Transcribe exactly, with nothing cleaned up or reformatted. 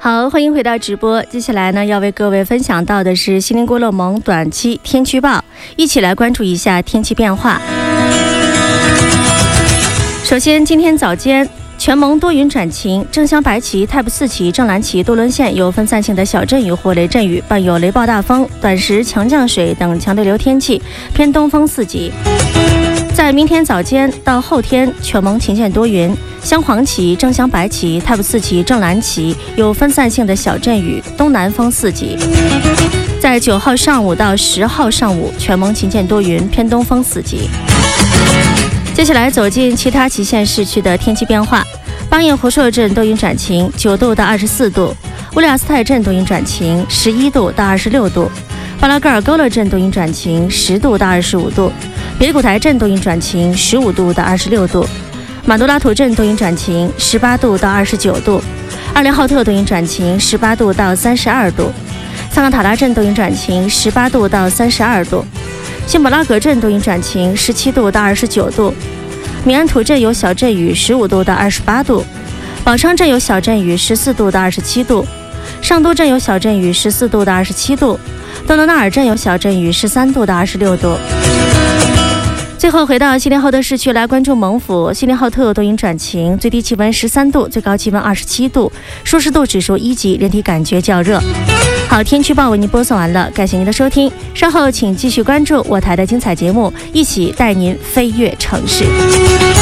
好，欢迎回到直播。接下来呢，要为各位分享到的是锡林郭勒盟短期天气预报，一起来关注一下天气变化。首先，今天早间全盟多云转晴，正湘白旗、太仆寺旗、正蓝旗、多伦县有分散性的小阵雨或雷阵雨，伴有雷暴大风、短时强降水等强对流天气，偏东风四级。在明天早间到后天，全盟晴间多云，湘黄旗、正湘白旗、太仆寺旗、正蓝旗有分散性的小阵雨，东南风四级。在九号上午到十号上午，全盟晴间多云，偏东风四级。接下来走进其他旗县市区的天气变化。邦彦湖硕镇多云转晴，九度到二十四度；乌里雅斯泰镇多云转晴，十一度到二十六度；巴拉格尔沟勒镇多云转晴，十度到二十五度；别里古台镇多云转晴，十五度到二十六度；马杜拉图镇多云转晴，十八度到二十九度；二连浩特多云转晴，十八度到三十二度；萨冈塔拉镇多云转晴，十八度到三十二度；辛博拉格镇多云转晴，十七度到二十九度；米安图镇有小阵雨，十五度到二十八度；宝昌镇有小阵雨，十四度到二十七度；上都镇有小阵雨，十四度到二十七度；多伦纳尔镇有小阵雨，十三度到二十六度。最后回到锡林浩特市区来关注蒙府，锡林浩特多云转晴，最低气温十三度，最高气温二十七度，舒适度指数一级，人体感觉较热。好，天气报为您播送完了，感谢您的收听，稍后请继续关注我台的精彩节目，一起带您飞越城市。